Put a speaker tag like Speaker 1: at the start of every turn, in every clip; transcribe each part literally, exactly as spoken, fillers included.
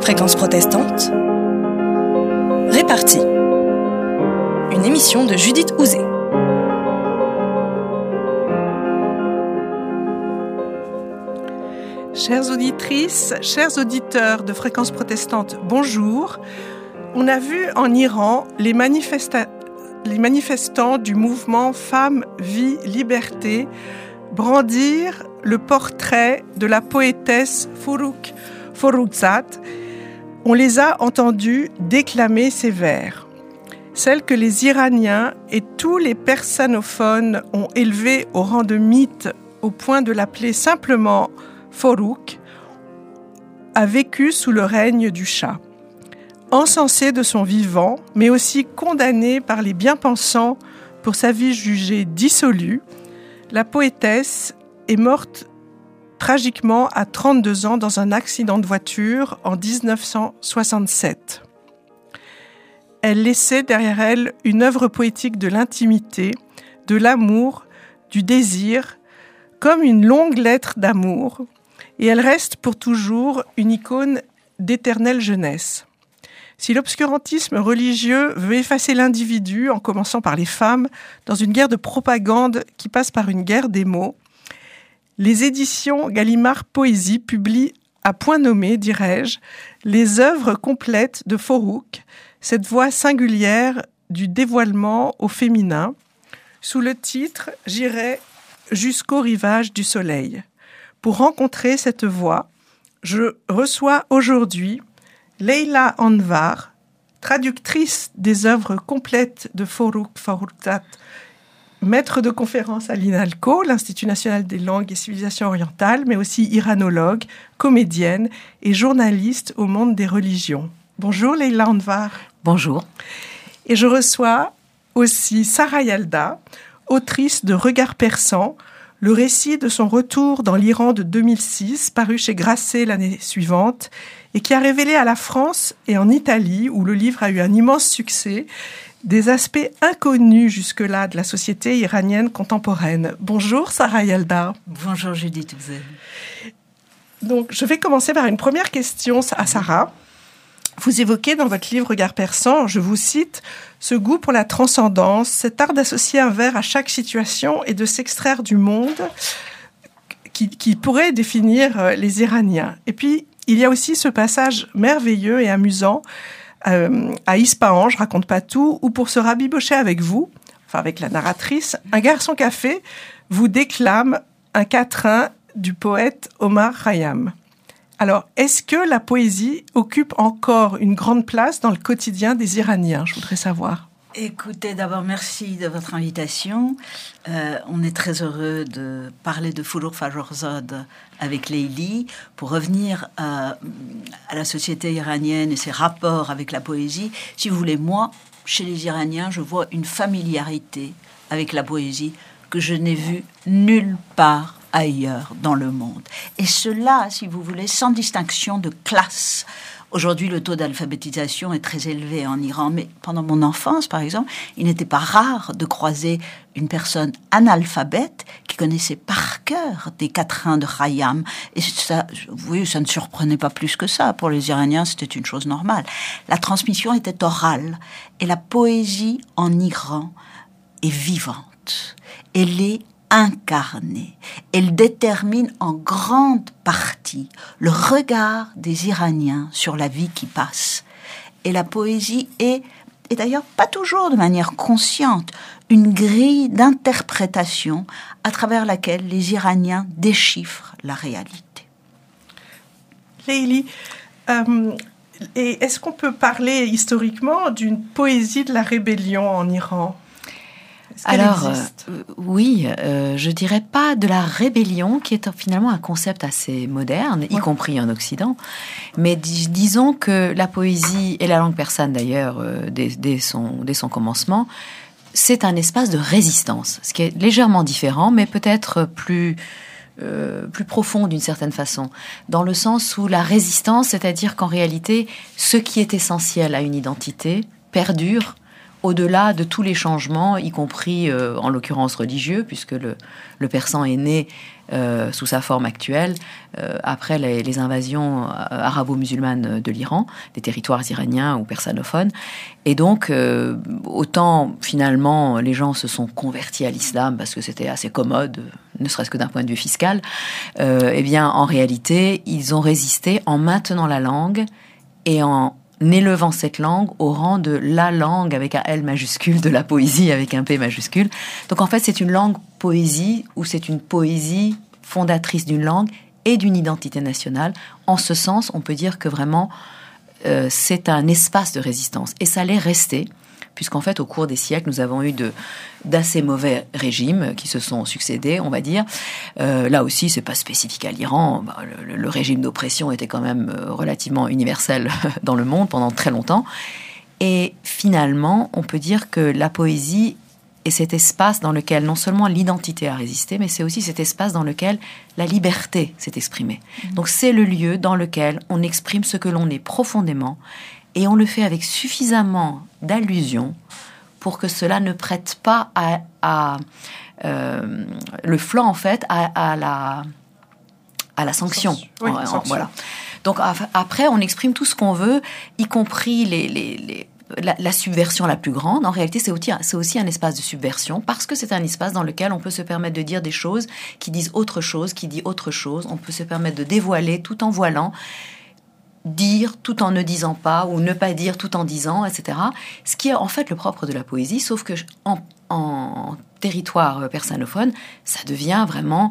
Speaker 1: Fréquence protestante, Répartie. Une émission de Judith Houzé.
Speaker 2: Chères auditrices, chers auditeurs de Fréquence protestante, bonjour. On a vu en Iran les, manifesta- les manifestants du mouvement Femmes, Vie, Liberté brandir le portrait de la poétesse Forough Foroudzade. On les a entendus déclamer ces vers. Celles que les Iraniens et tous les persanophones ont élevées au rang de mythe au point de l'appeler simplement Forough, a vécu sous le règne du Shah. Encensée de son vivant, mais aussi condamnée par les bien-pensants pour sa vie jugée dissolue, la poétesse est morte tragiquement à trente-deux ans dans un accident de voiture en dix-neuf cent soixante-sept. Elle laissait derrière elle une œuvre poétique de l'intimité, de l'amour, du désir, comme une longue lettre d'amour, et elle reste pour toujours une icône d'éternelle jeunesse. Si l'obscurantisme religieux veut effacer l'individu, en commençant par les femmes, dans une guerre de propagande qui passe par une guerre des mots, les éditions Gallimard Poésie publient à point nommé, dirais-je, les œuvres complètes de Forough, cette voix singulière du dévoilement au féminin, sous le titre « J'irai jusqu'au rivage du soleil ». Pour rencontrer cette voix, je reçois aujourd'hui Leila Anvar, traductrice des œuvres complètes de Forough Foroudzade, maître de conférences à l'INALCO, l'Institut national des langues et civilisations orientales, mais aussi iranologue, comédienne et journaliste au monde des religions. Bonjour Leila Anvar.
Speaker 3: Bonjour.
Speaker 2: Et je reçois aussi Sarah Yalda, autrice de Regard persan, le récit de son retour dans l'Iran de deux mille six, paru chez Grasset l'année suivante, et qui a révélé à la France et en Italie, où le livre a eu un immense succès, des aspects inconnus jusque-là de la société iranienne contemporaine. Bonjour Sarah Yalda.
Speaker 3: Bonjour Judith Houzé.
Speaker 2: Donc, je vais commencer par une première question à Sarah. Vous évoquez dans votre livre Regard persan, je vous cite, ce goût pour la transcendance, cet art d'associer un vers à chaque situation et de s'extraire du monde qui, qui pourrait définir les Iraniens. Et puis, il y a aussi ce passage merveilleux et amusant euh, à Ispahan, je raconte pas tout, où pour se rabibocher avec vous, enfin avec la narratrice, un garçon café vous déclame un quatrain du poète Omar Khayyam. Alors, est-ce que la poésie occupe encore une grande place dans le quotidien des Iraniens ? Je voudrais savoir.
Speaker 3: Écoutez, d'abord, merci de votre invitation. Euh, on est très heureux de parler de Forough Foroudzade avec Leili pour revenir à, à la société iranienne et ses rapports avec la poésie. Si vous voulez, moi, chez les Iraniens, je vois une familiarité avec la poésie que je n'ai vue nulle part ailleurs dans le monde. Et cela, si vous voulez, sans distinction de classe. Aujourd'hui, le taux d'alphabétisation est très élevé en Iran, mais pendant mon enfance, par exemple, il n'était pas rare de croiser une personne analphabète qui connaissait par cœur des quatrains de Khayyam. Et ça, oui, ça ne surprenait pas plus que ça. Pour les Iraniens, c'était une chose normale. La transmission était orale. Et la poésie en Iran est vivante. Elle est incarnée. Elle détermine en grande partie le regard des Iraniens sur la vie qui passe. Et la poésie est, et d'ailleurs pas toujours de manière consciente, une grille d'interprétation à travers laquelle les Iraniens déchiffrent la réalité.
Speaker 2: Leili, euh, et est-ce qu'on peut parler historiquement d'une poésie de la rébellion en Iran ?
Speaker 4: Alors, euh, oui, euh, je dirais pas de la rébellion, qui est finalement un concept assez moderne, ouais. Y compris en Occident. Mais dis- disons que la poésie, et la langue persane d'ailleurs, euh, dès, dès, son, dès son commencement, c'est un espace de résistance, ce qui est légèrement différent, mais peut-être plus... Euh, plus profond d'une certaine façon, dans le sens où la résistance, c'est-à-dire qu'en réalité, ce qui est essentiel à une identité perdure au-delà de tous les changements, y compris euh, en l'occurrence religieux, puisque le, le persan est né euh, sous sa forme actuelle euh, après les, les invasions arabo-musulmanes de l'Iran, des territoires iraniens ou persanophones. Et donc, euh, autant finalement les gens se sont convertis à l'islam parce que c'était assez commode, ne serait-ce que d'un point de vue fiscal, euh, eh bien en réalité, ils ont résisté en maintenant la langue et en élevant cette langue au rang de la langue avec un L majuscule, de la poésie avec un P majuscule. Donc en fait, c'est une langue poésie ou c'est une poésie fondatrice d'une langue et d'une identité nationale. En ce sens, on peut dire que vraiment, euh, c'est un espace de résistance. Et ça l'est resté, puisqu'en fait, au cours des siècles, nous avons eu de, d'assez mauvais régimes qui se sont succédés, on va dire. Euh, là aussi, c'est pas spécifique à l'Iran. Bah, le, le régime d'oppression était quand même relativement universel dans le monde pendant très longtemps. Et finalement, on peut dire que la poésie est cet espace dans lequel non seulement l'identité a résisté, mais c'est aussi cet espace dans lequel la liberté s'est exprimée. Mmh. Donc c'est le lieu dans lequel on exprime ce que l'on est profondément, et on le fait avec suffisamment d'allusions pour que cela ne prête pas à, à euh, le flanc en fait à, à la à la sanction.
Speaker 2: Oui,
Speaker 4: en,
Speaker 2: sanction.
Speaker 4: En, voilà. Donc après, on exprime tout ce qu'on veut, y compris les, les, les la, la subversion la plus grande. En réalité, c'est aussi, c'est aussi un espace de subversion parce que c'est un espace dans lequel on peut se permettre de dire des choses qui disent autre chose, qui dit autre chose. On peut se permettre de dévoiler tout en voilant, dire tout en ne disant pas, ou ne pas dire tout en disant, et cetera. Ce qui est en fait le propre de la poésie, sauf que en, en territoire persanophone, ça devient vraiment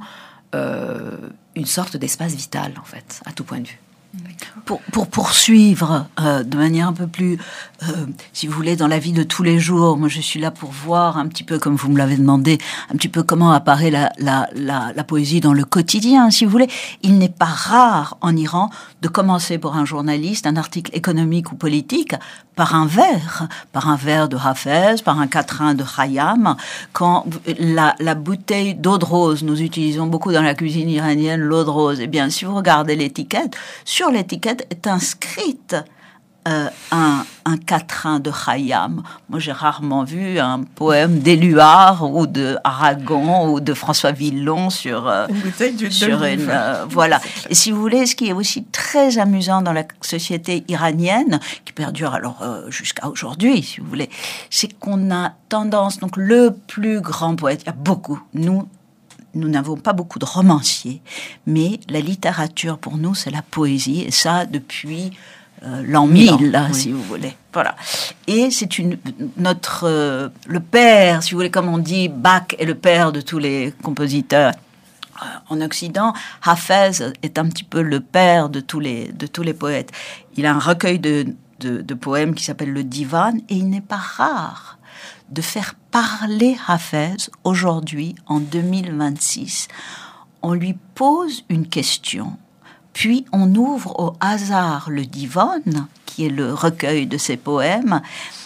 Speaker 4: euh, une sorte d'espace vital, en fait, à tout point de vue.
Speaker 3: Pour, pour poursuivre euh, de manière un peu plus, euh, si vous voulez, dans la vie de tous les jours, moi je suis là pour voir un petit peu, comme vous me l'avez demandé, un petit peu comment apparaît la, la, la, la poésie dans le quotidien, si vous voulez. Il n'est pas rare en Iran de commencer pour un journaliste un article économique ou politique par un vers, par un vers de Hafez, par un quatrain de Khayyam. Quand la, la bouteille d'eau de rose, nous utilisons beaucoup dans la cuisine iranienne l'eau de rose, eh bien si vous regardez l'étiquette, sur l'étiquette est inscrite euh, un, un quatrain de Khayyam. Moi, j'ai rarement vu un poème d'Éluard ou de Aragon ou de François Villon sur euh,
Speaker 2: une bouteille d'huile
Speaker 3: sur
Speaker 2: d'olive.
Speaker 3: une euh, voilà. Et si vous voulez, ce qui est aussi très amusant dans la société iranienne, qui perdure alors euh, jusqu'à aujourd'hui, si vous voulez, c'est qu'on a tendance, donc le plus grand poète, il y a beaucoup, nous. Nous n'avons pas beaucoup de romanciers, mais la littérature, pour nous, c'est la poésie, et ça depuis euh, l'an mille, là, oui. Si vous voulez. Voilà. Et c'est une, notre, euh, le père, si vous voulez, comme on dit, Bach est le père de tous les compositeurs euh, en Occident. Hafez est un petit peu le père de tous les, de tous les poètes. Il a un recueil de, de, de poèmes qui s'appelle le Divan, et il n'est pas rare de faire parler Hafez aujourd'hui, en deux mille vingt-six. On lui pose une question, puis on ouvre au hasard le Divan, qui est le recueil de ses poèmes,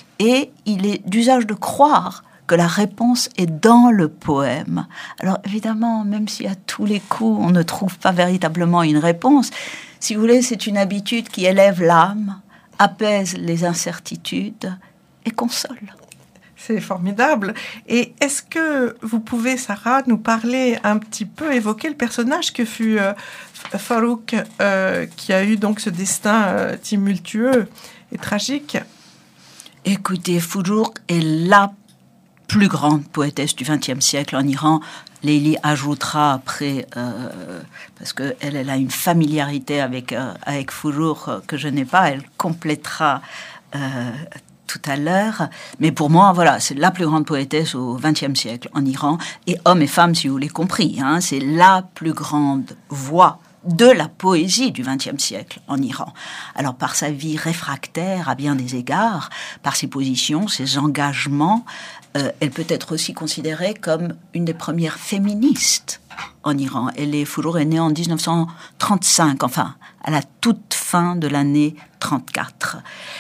Speaker 3: et il est d'usage de croire que la réponse est dans le poème. Alors évidemment, même si à tous les coups on ne trouve pas véritablement une réponse, si vous voulez, c'est une habitude qui élève l'âme, apaise les incertitudes et console.
Speaker 2: C'est formidable. Et est-ce que vous pouvez, Sarah, nous parler un petit peu, évoquer le personnage que fut euh, Farouk, euh, qui a eu donc ce destin euh, tumultueux et tragique?
Speaker 3: Écoutez, Fujur est la plus grande poétesse du vingtième siècle en Iran. Leili ajoutera après, euh, parce qu'elle elle a une familiarité avec, euh, avec Fujur euh, que je n'ai pas, elle complétera euh, tout à l'heure, mais pour moi, voilà, c'est la plus grande poétesse au vingtième siècle en Iran, et hommes et femmes, si vous l'avez compris, hein, c'est la plus grande voix de la poésie du vingtième siècle en Iran. Alors, par sa vie réfractaire à bien des égards, par ses positions, ses engagements, euh, elle peut être aussi considérée comme une des premières féministes en Iran. Elle est, Fujur est née en dix-neuf cent trente-cinq, enfin, à la toute fin de l'année trente-quatre.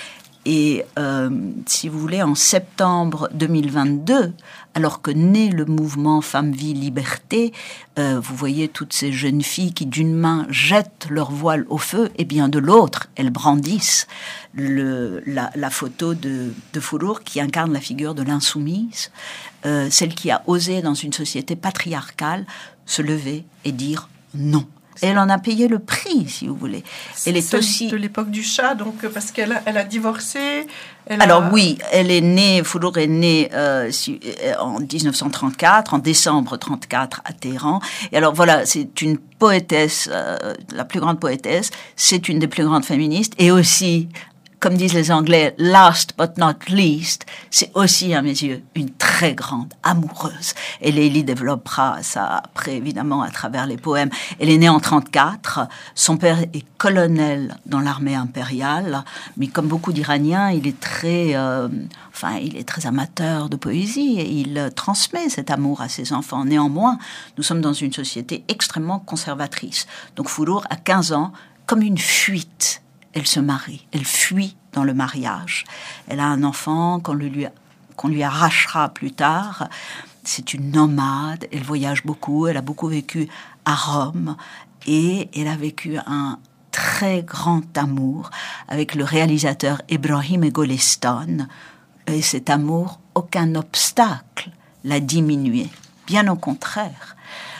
Speaker 3: Et euh, si vous voulez, en septembre deux mille vingt-deux, alors que naît le mouvement Femmes, Vie, Liberté, euh, vous voyez toutes ces jeunes filles qui d'une main jettent leur voile au feu, et bien de l'autre, elles brandissent le, la, la photo de, de Foulour qui incarne la figure de l'insoumise, euh, celle qui a osé dans une société patriarcale se lever et dire non. Et elle en a payé le prix, si vous voulez. Elle est
Speaker 2: Celle
Speaker 3: aussi
Speaker 2: de l'époque du chat, donc parce qu'elle a, elle a divorcé. Elle
Speaker 3: Alors
Speaker 2: a...
Speaker 3: oui, elle est née. Foulour est née euh, en dix-neuf cent trente-quatre, en décembre trente-quatre à Téhéran. Et alors voilà, c'est une poétesse, euh, la plus grande poétesse. C'est une des plus grandes féministes, et aussi, comme disent les Anglais, last but not least, c'est aussi, à mes yeux, une très grande amoureuse. Et Leili développera ça après, évidemment, à travers les poèmes. Elle est née en trente-quatre. Son père est colonel dans l'armée impériale, mais comme beaucoup d'Iraniens, il est très, euh, enfin, il est très amateur de poésie et il transmet cet amour à ses enfants. Néanmoins, nous sommes dans une société extrêmement conservatrice. Donc Foulour, à quinze ans, comme une fuite, elle se marie, elle fuit dans le mariage. Elle a un enfant qu'on lui, qu'on lui arrachera plus tard. C'est une nomade, elle voyage beaucoup, elle a beaucoup vécu à Rome et elle a vécu un très grand amour avec le réalisateur Ebrahim Golestan. Et cet amour, aucun obstacle l'a diminué, bien au contraire.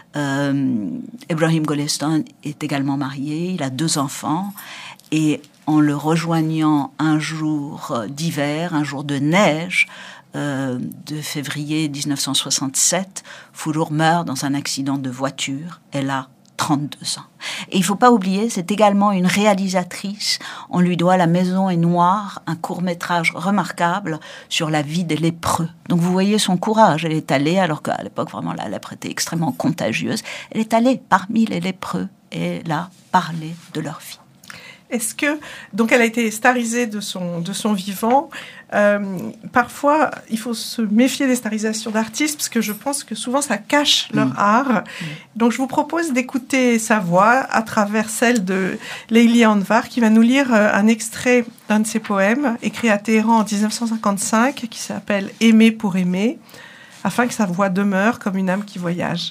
Speaker 3: Euh, Ebrahim Golestan est également marié, il a deux enfants. Et en le rejoignant un jour d'hiver, un jour de neige, euh, de février dix-neuf cent soixante-sept, Foulour meurt dans un accident de voiture. Elle a trente-deux ans. Et il ne faut pas oublier, c'est également une réalisatrice. On lui doit La Maison est noire, un court-métrage remarquable sur la vie des lépreux. Donc vous voyez son courage. Elle est allée, alors qu'à l'époque, vraiment, la lèpre était extrêmement contagieuse. Elle est allée parmi les lépreux et elle a parlé de leur vie.
Speaker 2: Est-ce que, donc elle a été starisée de son, de son vivant. Euh, parfois, il faut se méfier des starisations d'artistes parce que je pense que souvent ça cache leur mmh. art. Mmh. Donc je vous propose d'écouter sa voix à travers celle de Leili Anvar qui va nous lire un extrait d'un de ses poèmes écrit à Téhéran en dix-neuf cent cinquante-cinq qui s'appelle « Aimer pour aimer » afin que sa voix demeure comme une âme qui voyage.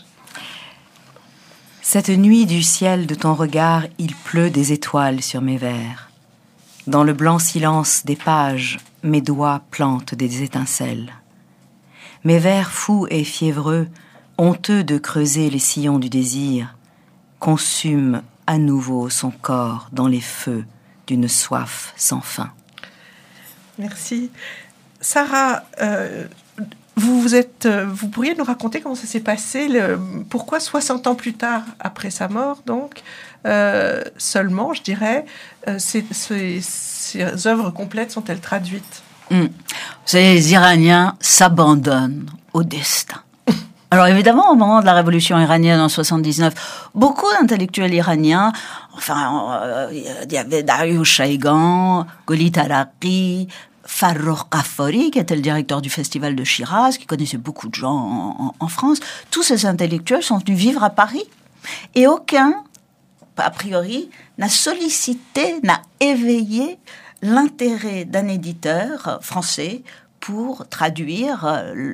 Speaker 4: Cette nuit du ciel de ton regard, il pleut des étoiles sur mes vers. Dans le blanc silence des pages, mes doigts plantent des étincelles. Mes vers fous et fiévreux, honteux de creuser les sillons du désir, consument à nouveau son corps dans les feux d'une soif sans fin.
Speaker 2: Merci. Sarah, euh, vous, vous, êtes, vous pourriez nous raconter comment ça s'est passé, le, pourquoi soixante ans plus tard, après sa mort, donc, euh, seulement, je dirais, euh, ces, ces, ces œuvres complètes sont-elles traduites ?
Speaker 3: mmh. Les Iraniens s'abandonnent au destin. Alors évidemment, au moment de la révolution iranienne en soixante-dix-neuf, beaucoup d'intellectuels iraniens, enfin, euh, il y avait Dariush Shayegan, Goli Taraqi, Farrokh Ghaffari, qui était le directeur du festival de Shiraz, qui connaissait beaucoup de gens en, en, en France. Tous ces intellectuels sont venus vivre à Paris. Et aucun, a priori, n'a sollicité, n'a éveillé l'intérêt d'un éditeur français pour traduire